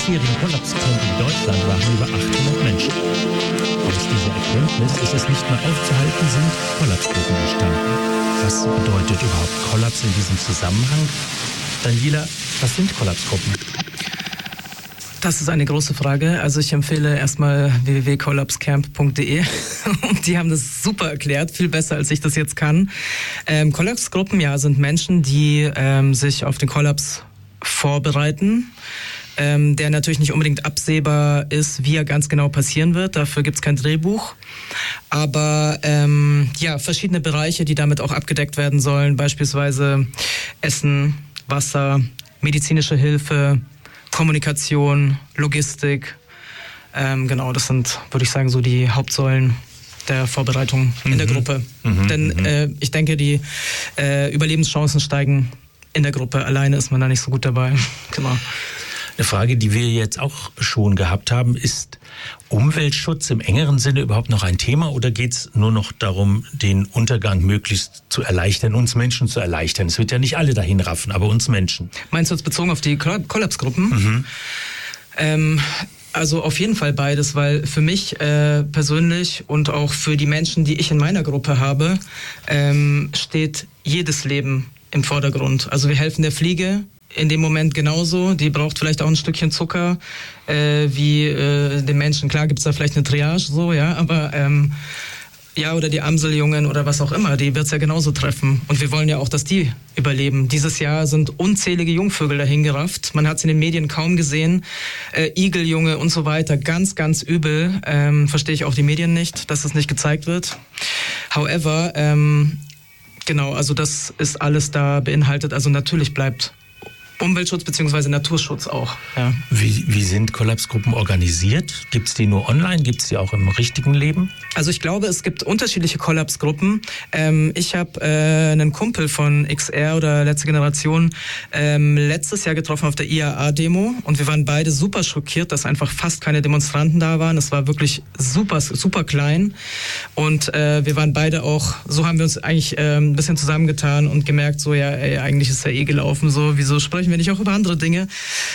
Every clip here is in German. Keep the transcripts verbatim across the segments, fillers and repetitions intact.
diesjährigen Kollapscamp in Deutschland waren über achthundert Menschen. Aus dieser Erkenntnis ist es nicht mehr aufzuhalten, sind Kollapsgruppen entstanden. Was bedeutet überhaupt Kollaps in diesem Zusammenhang? Daniela, was sind Kollapsgruppen? Das ist eine große Frage. Also ich empfehle erstmal w w w punkt kollapscamp punkt d e. Die haben das super erklärt, viel besser als ich das jetzt kann. Ähm, Kollapsgruppen, ja, sind Menschen, die ähm, sich auf den Kollaps vorbereiten, ähm, der natürlich nicht unbedingt absehbar ist, wie er ganz genau passieren wird. Dafür gibt es kein Drehbuch. Aber ähm, ja, verschiedene Bereiche, die damit auch abgedeckt werden sollen, beispielsweise Essen, Wasser, medizinische Hilfe, Kommunikation, Logistik, ähm, genau, das sind, würde ich sagen, so die Hauptsäulen der Vorbereitung in mhm. der Gruppe. Mhm. Denn mhm. Äh, ich denke, die äh, Überlebenschancen steigen in der Gruppe. Alleine ist man da nicht so gut dabei. Genau. Eine Frage, die wir jetzt auch schon gehabt haben, ist Umweltschutz im engeren Sinne überhaupt noch ein Thema oder geht es nur noch darum, den Untergang möglichst zu erleichtern, uns Menschen zu erleichtern? Es wird ja nicht alle dahin raffen, aber uns Menschen. Meinst du jetzt bezogen auf die Kollapsgruppen? Mhm. Ähm, also auf jeden Fall beides, weil für mich äh, persönlich und auch für die Menschen, die ich in meiner Gruppe habe, ähm, steht jedes Leben im Vordergrund. Also wir helfen der Fliege in dem Moment genauso. Die braucht vielleicht auch ein Stückchen Zucker äh, wie äh, den Menschen. Klar gibt's da vielleicht eine Triage, so, ja, aber ähm, ja, oder die Amseljungen oder was auch immer, die wird's ja genauso treffen. Und wir wollen ja auch, dass die überleben. Dieses Jahr sind unzählige Jungvögel dahin gerafft. Man hat's in den Medien kaum gesehen. Äh, Igeljunge und so weiter. Ganz, ganz übel. Ähm, verstehe ich auch die Medien nicht, dass es nicht gezeigt wird. However, ähm, genau, also das ist alles da beinhaltet. Also natürlich bleibt Umweltschutz bzw. Naturschutz auch. Ja. Wie, wie sind Kollapsgruppen organisiert? Gibt es die nur online? Gibt es die auch im richtigen Leben? Also ich glaube, es gibt unterschiedliche Kollapsgruppen. Ähm, ich habe äh, einen Kumpel von X R oder Letzte Generation ähm, letztes Jahr getroffen auf der I A A-Demo und wir waren beide super schockiert, dass einfach fast keine Demonstranten da waren. Es war wirklich super, super klein und äh, wir waren beide auch, so haben wir uns eigentlich äh, ein bisschen zusammengetan und gemerkt, so ja, ey, eigentlich ist ja eh gelaufen, so, wieso sprechen wir nicht auch über andere Dinge?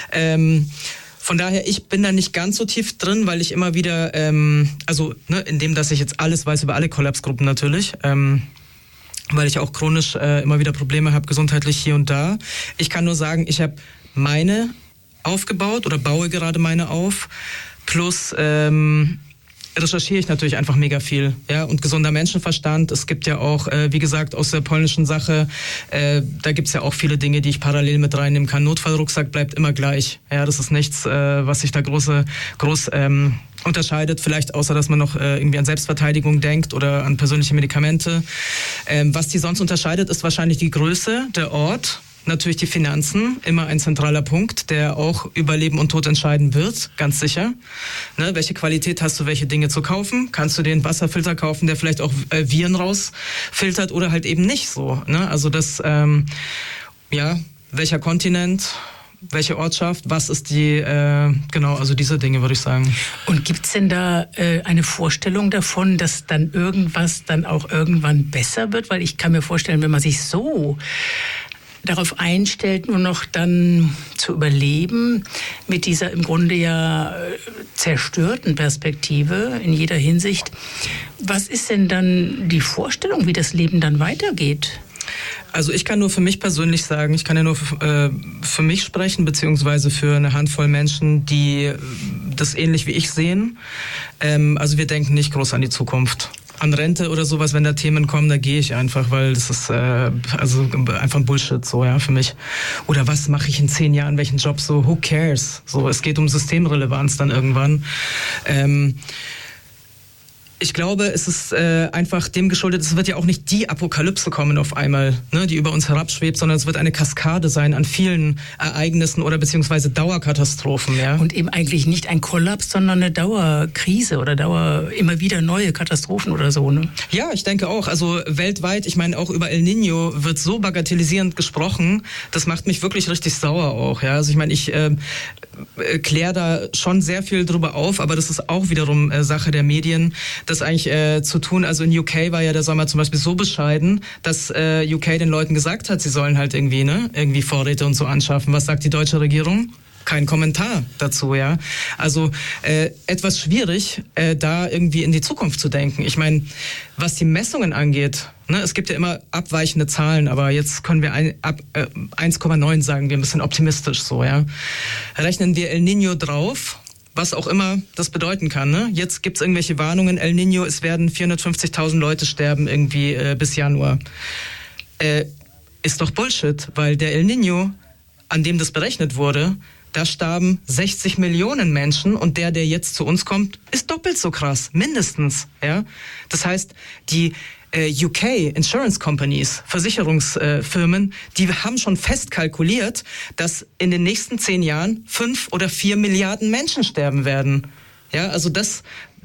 Ähm, Von daher, ich bin da nicht ganz so tief drin, weil ich immer wieder, ähm, also ne, in dem, dass ich jetzt alles weiß über alle Kollapsgruppen natürlich, ähm, weil ich auch chronisch äh, immer wieder Probleme habe, gesundheitlich hier und da. Ich kann nur sagen, ich habe meine aufgebaut oder baue gerade meine auf, plus ähm, recherchiere ich natürlich einfach mega viel, ja, und gesunder Menschenverstand. Es gibt ja auch, äh, wie gesagt, aus der polnischen Sache, äh, da gibt's ja auch viele Dinge, die ich parallel mit reinnehmen kann. Notfallrucksack bleibt immer gleich, ja, das ist nichts, äh, was sich da große, groß ähm, unterscheidet, vielleicht außer, dass man noch äh, irgendwie an Selbstverteidigung denkt oder an persönliche Medikamente. Ähm, was die sonst unterscheidet, ist wahrscheinlich die Größe, der Ort. Natürlich die Finanzen, immer ein zentraler Punkt, der auch über Leben und Tod entscheiden wird, ganz sicher. Ne, welche Qualität hast du, welche Dinge zu kaufen? Kannst du den Wasserfilter kaufen, der vielleicht auch äh, Viren rausfiltert oder halt eben nicht so? Ne? Also das, ähm, ja, welcher Kontinent, welche Ortschaft, was ist die, äh, genau, also diese Dinge würde ich sagen. Und gibt's denn da äh, eine Vorstellung davon, dass dann irgendwas dann auch irgendwann besser wird? Weil ich kann mir vorstellen, wenn man sich so darauf einstellt, nur noch dann zu überleben, mit dieser im Grunde ja zerstörten Perspektive in jeder Hinsicht. Was ist denn dann die Vorstellung, wie das Leben dann weitergeht? Also ich kann nur für mich persönlich sagen, ich kann ja nur für, äh, für mich sprechen, beziehungsweise für eine Handvoll Menschen, die das ähnlich wie ich sehen. Ähm, also wir denken nicht groß an die Zukunft. An Rente oder sowas, wenn da Themen kommen, da gehe ich einfach, weil das ist äh, also einfach ein Bullshit, so, ja, für mich. Oder was mache ich in zehn Jahren, welchen Job, so, who cares? So, es geht um Systemrelevanz dann irgendwann. Ähm, Ich glaube, es ist äh, einfach dem geschuldet, es wird ja auch nicht die Apokalypse kommen auf einmal, ne, die über uns herabschwebt, sondern es wird eine Kaskade sein an vielen Ereignissen oder beziehungsweise Dauerkatastrophen. Ja? Und eben eigentlich nicht ein Kollaps, sondern eine Dauerkrise oder Dauer immer wieder neue Katastrophen oder so. Ne? Ja, ich denke auch. Also weltweit, ich meine auch über El Niño wird so bagatellisierend gesprochen, das macht mich wirklich richtig sauer auch. Ja? Also ich meine, ich äh, kläre da schon sehr viel drüber auf, aber das ist auch wiederum äh, Sache der Medien, das eigentlich äh, zu tun. Also in U K war ja der Sommer zum Beispiel so bescheiden, dass äh, U K den Leuten gesagt hat, sie sollen halt irgendwie, ne, irgendwie Vorräte und so anschaffen. Was sagt die deutsche Regierung? kein Kommentar dazu, ja. Also äh, etwas schwierig, äh, da irgendwie in die Zukunft zu denken. Ich meine, was die Messungen angeht, ne, es gibt ja immer abweichende Zahlen, aber jetzt können wir ein, ab, äh, eins Komma neun sagen, wir ein bisschen optimistisch so, ja. Rechnen wir El Niño drauf, was auch immer das bedeuten kann. Ne? Jetzt gibt es irgendwelche Warnungen, El Niño, es werden vierhundertfünfzigtausend Leute sterben irgendwie äh, bis Januar. Äh, ist doch Bullshit, weil der El Niño, an dem das berechnet wurde, da starben sechzig Millionen Menschen und der, der jetzt zu uns kommt, ist doppelt so krass, mindestens. Ja? Das heißt, die äh, U K Insurance Companies, Versicherungsfirmen, äh, die haben schon fest kalkuliert, dass in den nächsten zehn Jahren fünf oder vier Milliarden Menschen sterben werden. Ja, also das,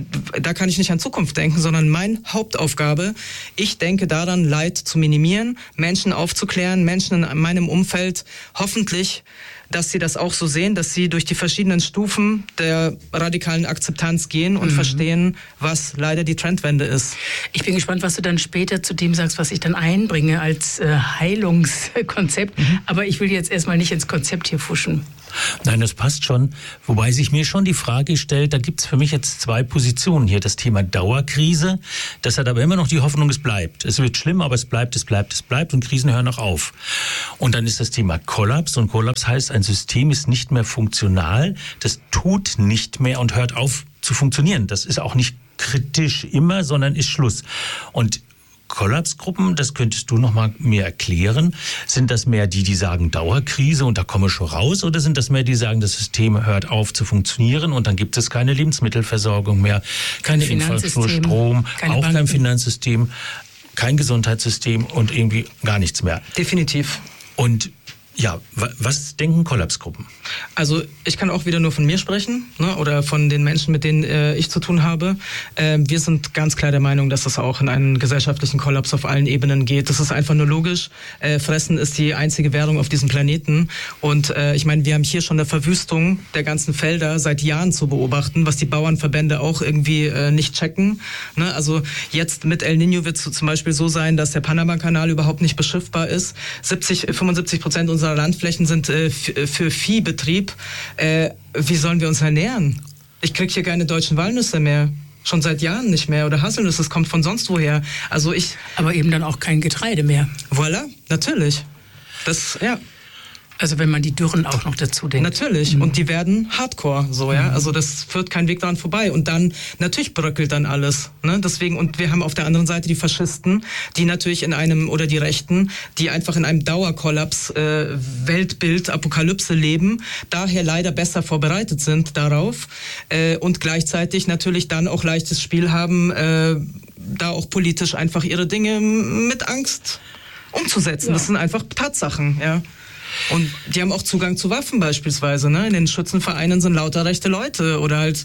da kann ich nicht an Zukunft denken, sondern meine Hauptaufgabe, ich denke daran, Leid zu minimieren, Menschen aufzuklären, Menschen in meinem Umfeld hoffentlich, dass sie das auch so sehen, dass sie durch die verschiedenen Stufen der radikalen Akzeptanz gehen und mhm. verstehen, was leider die Trendwende ist. Ich bin gespannt, was du dann später zu dem sagst, was ich dann einbringe als äh, Heilungskonzept. Mhm. Aber ich will jetzt erstmal nicht ins Konzept hier fuschen. Nein, das passt schon. Wobei sich mir schon die Frage stellt, da gibt es für mich jetzt zwei Positionen hier. Das Thema Dauerkrise, das hat aber immer noch die Hoffnung, es bleibt. Es wird schlimm, aber es bleibt, es bleibt, es bleibt und Krisen hören noch auf. Und dann ist das Thema Kollaps und Kollaps heißt, ein System ist nicht mehr funktional, das tut nicht mehr und hört auf zu funktionieren. Das ist auch nicht kritisch immer, sondern ist Schluss. Und Kollapsgruppen, das könntest du noch mal mir erklären. Sind das mehr die, die sagen Dauerkrise und da komme ich schon raus? Oder sind das mehr die, die sagen, das System hört auf zu funktionieren und dann gibt es keine Lebensmittelversorgung mehr, keine Infrastruktur, Strom, keine auch Banken. Kein Finanzsystem, kein Gesundheitssystem und irgendwie gar nichts mehr? Definitiv. Und ja, was denken Kollapsgruppen? Also ich kann auch wieder nur von mir sprechen, ne, oder von den Menschen, mit denen äh, ich zu tun habe. Äh, wir sind ganz klar der Meinung, dass es auch in einen gesellschaftlichen Kollaps auf allen Ebenen geht. Das ist einfach nur logisch. Äh, Fressen ist die einzige Währung auf diesem Planeten. Und äh, ich meine, wir haben hier schon eine Verwüstung der ganzen Felder seit Jahren zu beobachten, was die Bauernverbände auch irgendwie äh, nicht checken. Ne? Also jetzt mit El Niño wird es zum Beispiel so sein, dass der Panama-Kanal überhaupt nicht beschiffbar ist. siebzig, fünfundsiebzig Prozent unserer Landflächen sind äh, f- für Viehbetrieb. Äh, wie sollen wir uns ernähren? Ich kriege hier keine deutschen Walnüsse mehr. Schon seit Jahren nicht mehr. Oder Haselnüsse, das kommt von sonst woher. Also ich... Aber eben dann auch kein Getreide mehr. Voilà, natürlich. Das, ja... Also wenn man die Dürren auch noch dazu denkt. Natürlich. Mhm. Und die werden hardcore, so, ja. Mhm. Also das führt kein Weg daran vorbei. Und dann, natürlich bröckelt dann alles, ne. Deswegen, und wir haben auf der anderen Seite die Faschisten, die natürlich in einem, oder die Rechten, die einfach in einem Dauerkollaps, äh, Weltbild, Apokalypse leben, daher leider besser vorbereitet sind darauf, äh, und gleichzeitig natürlich dann auch leichtes Spiel haben, äh, da auch politisch einfach ihre Dinge mit Angst umzusetzen. Ja. Das sind einfach Tatsachen, ja. Und die haben auch Zugang zu Waffen beispielsweise, ne? In den Schützenvereinen sind lauter rechte Leute oder halt,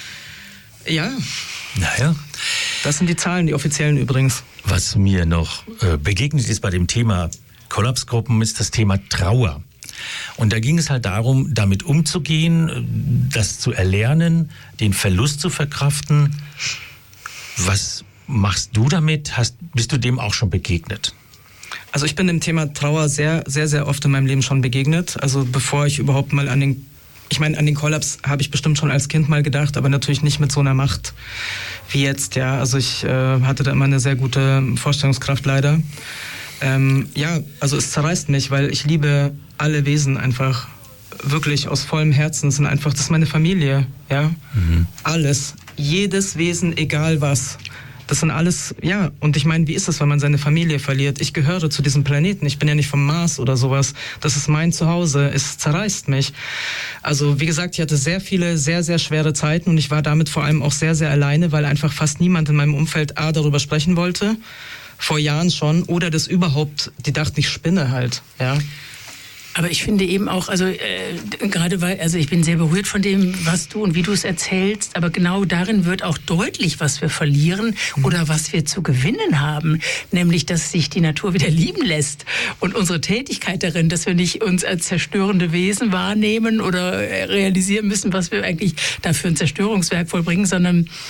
ja. Naja. Das sind die Zahlen, die offiziellen übrigens. Was mir noch äh, begegnet ist bei dem Thema Kollapsgruppen, ist das Thema Trauer. Und da ging es halt darum, damit umzugehen, das zu erlernen, den Verlust zu verkraften. Was machst du damit? Hast, bist du dem auch schon begegnet? Also ich bin dem Thema Trauer sehr, sehr, sehr oft in meinem Leben schon begegnet. Also bevor ich überhaupt mal an den, ich meine, an den Kollaps habe ich bestimmt schon als Kind mal gedacht, aber natürlich nicht mit so einer Macht wie jetzt, ja. Also ich äh, hatte da immer eine sehr gute Vorstellungskraft leider. Ähm, ja, also es zerreißt mich, weil ich liebe alle Wesen einfach wirklich aus vollem Herzen. Das sind einfach, das ist meine Familie, ja. Mhm. Alles, jedes Wesen, egal was. Das sind alles, ja, und ich meine, wie ist es, wenn man seine Familie verliert? Ich gehöre zu diesem Planeten, ich bin ja nicht vom Mars oder sowas. Das ist mein Zuhause, es zerreißt mich. Also wie gesagt, ich hatte sehr viele, sehr, sehr schwere Zeiten und ich war damit vor allem auch sehr, sehr alleine, weil einfach fast niemand in meinem Umfeld A, darüber sprechen wollte, vor Jahren schon, oder das überhaupt, die dachten, ich spinne halt, ja. Aber ich finde eben auch, also äh, gerade weil, also ich bin sehr berührt von dem, was du und wie du es erzählst, aber genau darin wird auch deutlich, was wir verlieren mhm. oder was wir zu gewinnen haben, nämlich, dass sich die Natur wieder lieben lässt und unsere Tätigkeit darin, dass wir nicht uns als zerstörende Wesen wahrnehmen oder realisieren müssen, was wir eigentlich dafür ein Zerstörungswerk vollbringen, sondern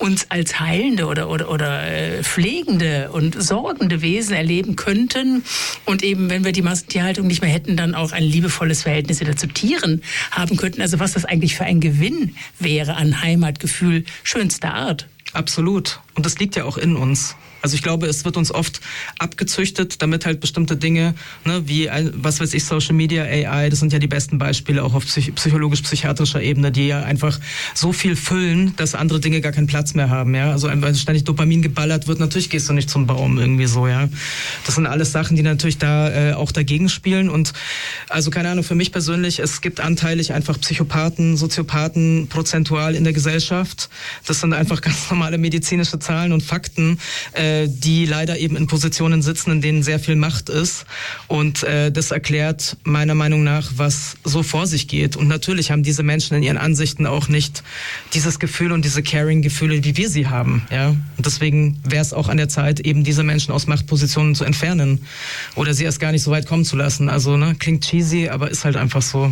uns als heilende oder, oder, oder äh, pflegende und sorgende Wesen erleben könnten und eben, wenn wir die Massentierhaltung nicht mehr hätten, dann auch ein liebevolles Verhältnis wieder zu Tieren haben könnten. Also was das eigentlich für ein Gewinn wäre an Heimatgefühl schönster Art. Absolut. Und das liegt ja auch in uns. Also ich glaube, es wird uns oft abgezüchtet, damit halt bestimmte Dinge, ne, wie, was weiß ich, Social Media, A I, das sind ja die besten Beispiele auch auf psych- psychologisch-psychiatrischer Ebene, die ja einfach so viel füllen, dass andere Dinge gar keinen Platz mehr haben, ja. Also wenn ständig Dopamin geballert wird, natürlich gehst du nicht zum Baum irgendwie so, ja. Das sind alles Sachen, die natürlich da äh, auch dagegen spielen und also keine Ahnung, für mich persönlich, es gibt anteilig einfach Psychopathen, Soziopathen prozentual in der Gesellschaft. Das sind einfach ganz normale medizinische Zahlen und Fakten, äh, die leider eben in Positionen sitzen, in denen sehr viel Macht ist. Und äh, das erklärt meiner Meinung nach, was so vor sich geht. Und natürlich haben diese Menschen in ihren Ansichten auch nicht dieses Gefühl und diese Caring-Gefühle, wie wir sie haben. Ja? Und deswegen wäre es auch an der Zeit, eben diese Menschen aus Machtpositionen zu entfernen oder sie erst gar nicht so weit kommen zu lassen. Also ne, klingt cheesy, aber ist halt einfach so.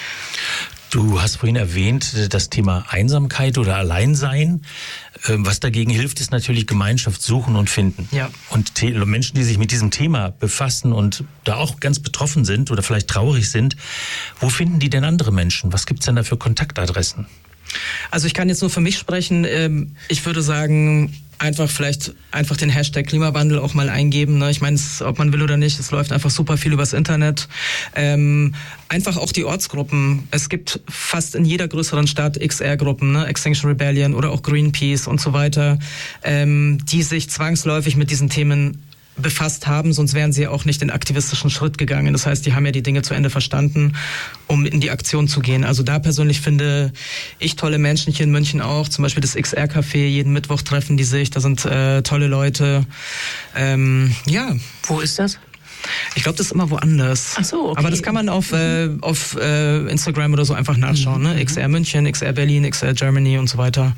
Du hast vorhin erwähnt, das Thema Einsamkeit oder Alleinsein. Was dagegen hilft, ist natürlich Gemeinschaft suchen und finden. Ja. Und The- Menschen, die sich mit diesem Thema befassen und da auch ganz betroffen sind oder vielleicht traurig sind, wo finden die denn andere Menschen? Was gibt's denn da für Kontaktadressen? Also ich kann jetzt nur für mich sprechen. Ich würde sagen, einfach vielleicht einfach den Hashtag Klimawandel auch mal eingeben. Ne? Ich meine, ob man will oder nicht, es läuft einfach super viel übers Internet. Ähm, einfach auch die Ortsgruppen. Es gibt fast in jeder größeren Stadt X R-Gruppen, ne? Extinction Rebellion oder auch Greenpeace und so weiter, ähm, die sich zwangsläufig mit diesen Themen befasst haben, sonst wären sie auch nicht den aktivistischen Schritt gegangen. Das heißt, die haben ja die Dinge zu Ende verstanden, um in die Aktion zu gehen. Also da persönlich finde ich tolle Menschen hier in München auch, zum Beispiel das X R-Café, jeden Mittwoch treffen die sich, da sind äh, tolle Leute. Ähm, ja. Wo ist das? Ich glaube, das ist immer woanders. Ach so, okay. Aber das kann man auf, äh, auf äh, Instagram oder so einfach nachschauen. Ne? X R München, X R Berlin, X R Germany und so weiter.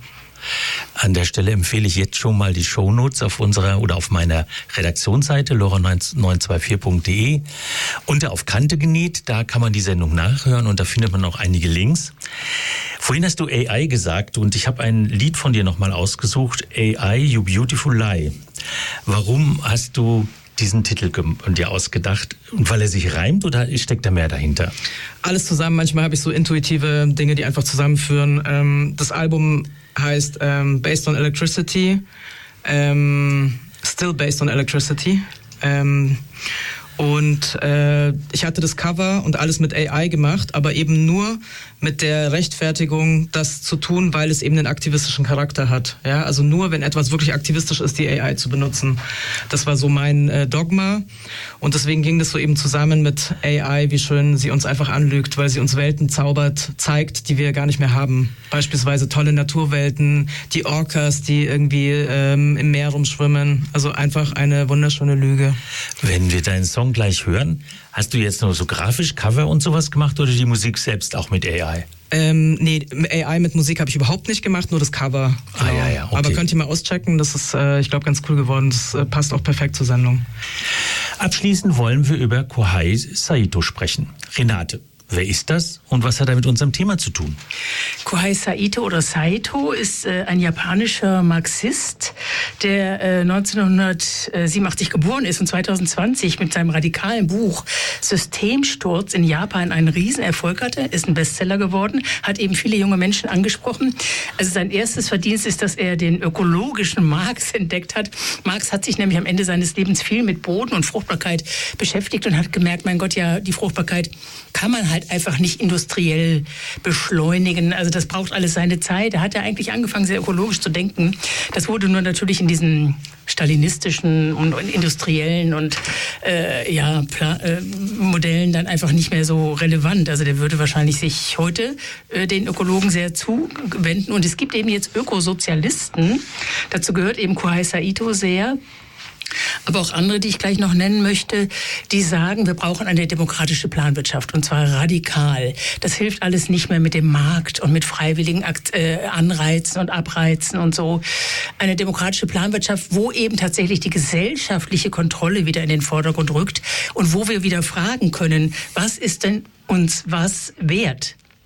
An der Stelle empfehle ich jetzt schon mal die Shownotes auf unserer oder auf meiner Redaktionsseite lora neun zwei vier punkt de. Unter auf Kante genäht, da kann man die Sendung nachhören und da findet man auch einige Links. Vorhin hast du A I gesagt und ich habe ein Lied von dir nochmal ausgesucht, A I, You Beautiful Lie. Warum hast du diesen Titel dir ausgedacht? Und weil er sich reimt oder steckt da mehr dahinter? Alles zusammen. Manchmal habe ich so intuitive Dinge, die einfach zusammenführen. Ähm, das Album heißt ähm, Based on Electricity, ähm, Still Based on Electricity. Ähm, und äh, ich hatte das Cover und alles mit A I gemacht, aber eben nur mit der Rechtfertigung, das zu tun, weil es eben einen aktivistischen Charakter hat. Ja, also nur, wenn etwas wirklich aktivistisch ist, die A I zu benutzen. Das war so mein äh, Dogma. Und deswegen ging das so eben zusammen mit A I, wie schön sie uns einfach anlügt, weil sie uns Welten zaubert, zeigt, die wir gar nicht mehr haben. Beispielsweise tolle Naturwelten, die Orcas, die irgendwie ähm, im Meer rumschwimmen. Also einfach eine wunderschöne Lüge. Wenn wir deinen Song gleich hören, hast du jetzt nur so grafisch Cover und sowas gemacht oder die Musik selbst auch mit A I? Ähm, nee, A I mit Musik habe ich überhaupt nicht gemacht, nur das Cover. Ah, ja, ja, okay. Aber könnt ihr mal auschecken, das ist, äh, ich glaube, ganz cool geworden. Das äh, passt auch perfekt zur Sendung. Abschließend wollen wir über Kohei Saito sprechen. Renate, wer ist das und was hat er mit unserem Thema zu tun? Kohei Saito oder Saito ist äh, ein japanischer Marxist, der äh, neunzehnhundertsiebenundachtzig geboren ist und zweitausendzwanzig mit seinem radikalen Buch Systemsturz in Japan einen Riesenerfolg hatte, ist ein Bestseller geworden, hat eben viele junge Menschen angesprochen. Also sein erstes Verdienst ist, dass er den ökologischen Marx entdeckt hat. Marx hat sich nämlich am Ende seines Lebens viel mit Boden und Fruchtbarkeit beschäftigt und hat gemerkt, mein Gott, ja, die Fruchtbarkeit kann man halt einfach nicht industriell beschleunigen. Also das braucht alles seine Zeit. Da hat er eigentlich angefangen, sehr ökologisch zu denken. Das wurde nur natürlich in diesen stalinistischen und industriellen und äh, ja, Pla- äh, Modellen dann einfach nicht mehr so relevant. Also der würde wahrscheinlich sich heute äh, den Ökologen sehr zuwenden. Und es gibt eben jetzt Ökosozialisten. Dazu gehört eben Kohei Saito sehr. Aber auch andere, die ich gleich noch nennen möchte, die sagen, wir brauchen eine demokratische Planwirtschaft und zwar radikal. Das hilft alles nicht mehr mit dem Markt und mit freiwilligen Akt, äh, Anreizen und Abreizen und so. Eine demokratische Planwirtschaft, wo eben tatsächlich die gesellschaftliche Kontrolle wieder in den Vordergrund rückt und wo wir wieder fragen können, was ist denn uns was wert?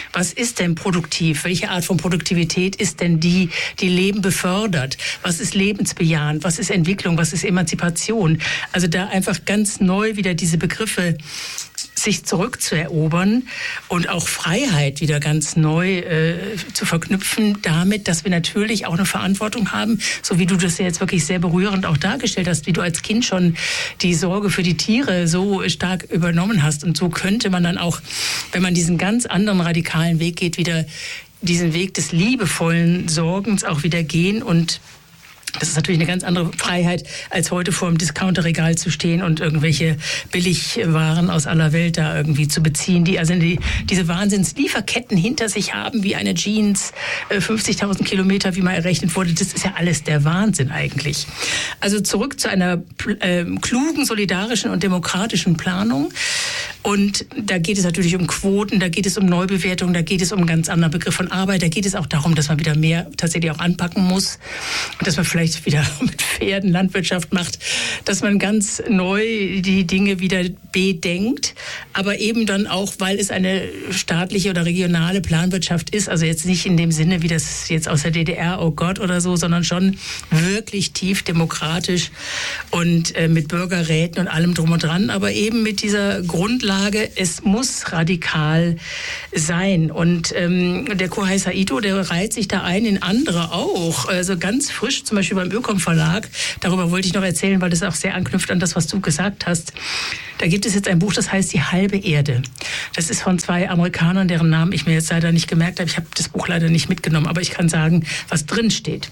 Was ist denn produktiv? Welche Art von Produktivität ist denn die, die Leben befördert? Was ist lebensbejahend? Was ist Entwicklung? Was ist Emanzipation? Also da einfach ganz neu wieder diese Begriffe sich zurückzuerobern und auch Freiheit wieder ganz neu äh, zu verknüpfen damit, dass wir natürlich auch eine Verantwortung haben, so wie du das ja jetzt wirklich sehr berührend auch dargestellt hast, wie du als Kind schon die Sorge für die Tiere so stark übernommen hast. Und so könnte man dann auch, wenn man diesen ganz anderen radikalen Weg geht, wieder diesen Weg des liebevollen Sorgens auch wieder gehen. Und das ist natürlich eine ganz andere Freiheit, als heute vor dem Discounterregal zu stehen und irgendwelche Billigwaren aus aller Welt da irgendwie zu beziehen, die also die, diese Wahnsinnslieferketten hinter sich haben, wie eine Jeans, fünfzigtausend Kilometer, wie mal errechnet wurde. Das ist ja alles der Wahnsinn eigentlich. Also zurück zu einer äh, klugen, solidarischen und demokratischen Planung. Und da geht es natürlich um Quoten, da geht es um Neubewertung, da geht es um einen ganz anderen Begriff von Arbeit, da geht es auch darum, dass man wieder mehr tatsächlich auch anpacken muss und dass man vielleicht wieder mit Pferden Landwirtschaft macht, dass man ganz neu die Dinge wieder bedenkt, aber eben dann auch, weil es eine staatliche oder regionale Planwirtschaft ist, also jetzt nicht in dem Sinne, wie das jetzt aus der D D R, oh Gott oder so, sondern schon wirklich tief demokratisch und äh, mit Bürgerräten und allem drum und dran, aber eben mit dieser Grundlage, es muss radikal sein. Und ähm, der Kohei Saito, der reiht sich da ein in andere auch. Also ganz frisch, zum Beispiel beim Ökom Verlag. Darüber wollte ich noch erzählen, weil das auch sehr anknüpft an das, was du gesagt hast. Da gibt es jetzt ein Buch, das heißt Die halbe Erde. Das ist von zwei Amerikanern, deren Namen ich mir jetzt leider nicht gemerkt habe. Ich habe das Buch leider nicht mitgenommen, aber ich kann sagen, was drin steht.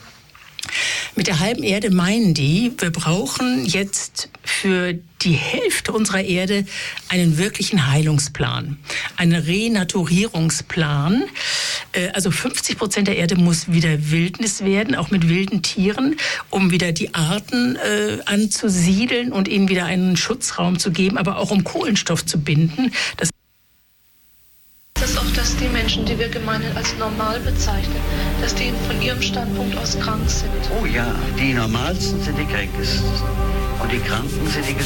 Mit der halben Erde meinen die, wir brauchen jetzt für die Hälfte unserer Erde einen wirklichen Heilungsplan, einen Renaturierungsplan. Also fünfzig Prozent der Erde muss wieder Wildnis werden, auch mit wilden Tieren, um wieder die Arten äh, anzusiedeln und ihnen wieder einen Schutzraum zu geben, aber auch um Kohlenstoff zu binden. Das Das ist auch, dass die Menschen, die wir gemeinhin als normal bezeichnen, dass die von ihrem Standpunkt aus krank sind. Oh ja, die Normalsten sind die Kränkesten und die Kranken sind die Gesündesten.